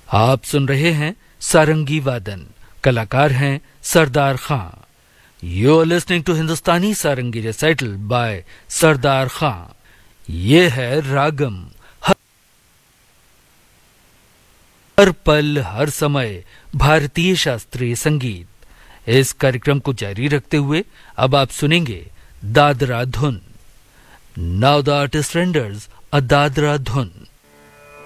आप सुन रहे हैं सारंगी वादन, कलाकार हैं सरदार खां। You are listening to Hindustani sarangi recital bye सरदार खां। ये है रागम, हर पल हर समय भारतीय शास्त्रीय संगीत। इस कार्यक्रम को जारी रखते हुए अब आप सुनेंगे दादरा धुन। नाउ द आर्टिस्ट रेंडर्स अ दादरा धुन।